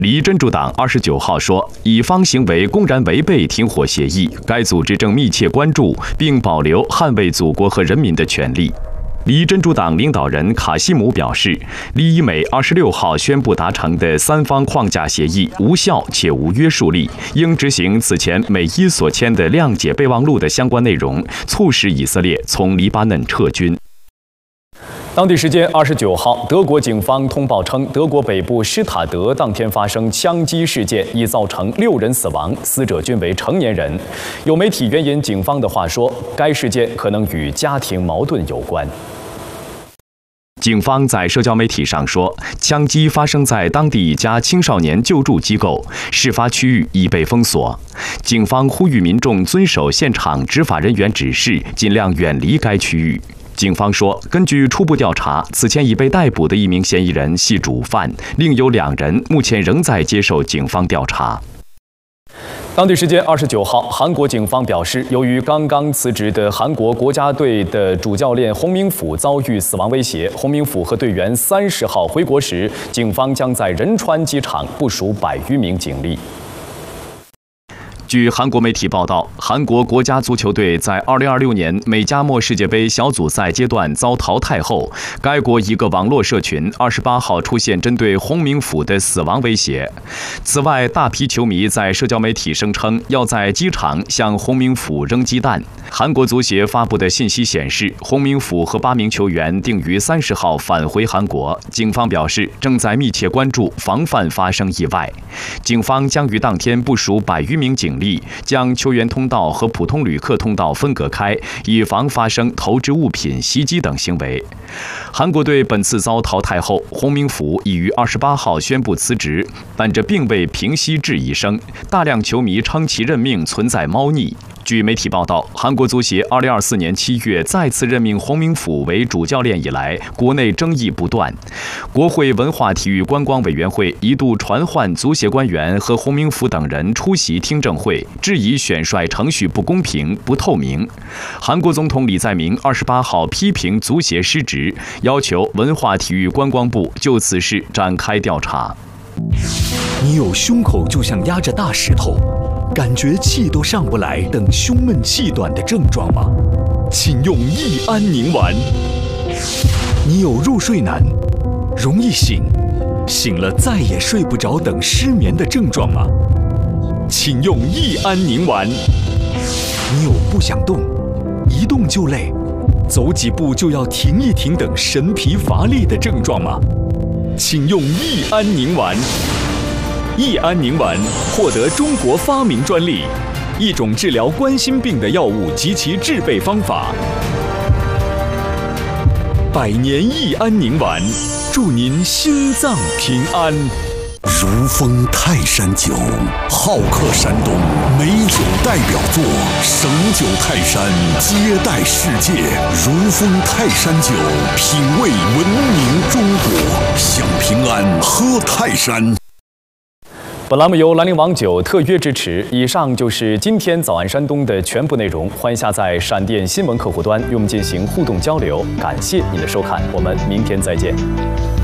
黎真主党29号说，以方行为公然违背停火协议，该组织正密切关注并保留捍卫祖国和人民的权利。黎真主党领导人卡西姆表示，黎以美26号宣布达成的三方框架协议无效且无约束力，应执行此前美伊所签的谅解备忘录的相关内容，促使以色列从黎巴嫩撤军。当地时间29号，德国警方通报称，德国北部施塔德当天发生枪击事件，已造成6人死亡，死者均为成年人。有媒体援引警方的话说，该事件可能与家庭矛盾有关。警方在社交媒体上说，枪击发生在当地一家青少年救助机构，事发区域已被封锁。警方呼吁民众遵守现场执法人员指示，尽量远离该区域。警方说，根据初步调查，此前已被逮捕的一名嫌疑人系主犯，另有2人目前仍在接受警方调查。当地时间29号，韩国警方表示，由于刚刚辞职的韩国国家队的主教练洪明甫遭遇死亡威胁，洪明甫和队员30号回国时，警方将在仁川机场部署100余名警力。据韩国媒体报道，韩国国家足球队在2026年美加墨世界杯小组赛阶段遭淘汰后，该国一个网络社群28号出现针对洪明甫的死亡威胁。此外，大批球迷在社交媒体声称要在机场向洪明甫扔鸡蛋。韩国足协发布的信息显示，洪明甫和8名球员定于30号返回韩国。警方表示，正在密切关注，防范发生意外。警方将于当天部署100余名警力，将球员通道和普通旅客通道分隔开，以防发生投掷物品、袭击等行为。韩国队本次遭淘汰后，洪明甫已于28号宣布辞职，但这并未平息质疑声。大量球迷称其任命存在猫腻。据媒体报道，韩国足协2024年7月再次任命洪明甫为主教练以来，国内争议不断。国会文化体育观光委员会一度传唤足协官员和洪明甫等人出席听证会，质疑选帅程序不公平、不透明。韩国总统李在明28号批评足协失职，要求文化体育观光部就此事展开调查。 你有胸口就像压着大石头，感觉气都上不来等胸闷气短的症状吗？请用益安宁丸。你有入睡难、容易醒、醒了再也睡不着等失眠的症状吗？请用益安宁丸。你有不想动、一动就累、走几步就要停一停等神疲乏力的症状吗？请用益安宁丸。益安宁丸获得中国发明专利，一种治疗冠心病的药物及其制备方法。100年益安宁丸，祝您心脏平安。 如风泰山酒，好客山东美酒代表作，省酒泰山接待世界。如风泰山酒，品味文明中国，享平安喝泰山。 本栏目由兰陵王酒特约支持。以上就是今天早安山东的全部内容，欢迎下载闪电新闻客户端与我们进行互动交流。感谢您的收看，我们明天再见。